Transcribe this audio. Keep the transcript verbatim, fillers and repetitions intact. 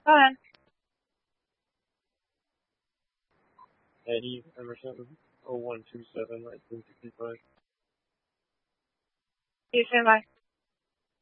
Go ahead. Eddie Emerson, oh one two seven, nineteen sixty-five. You stand by.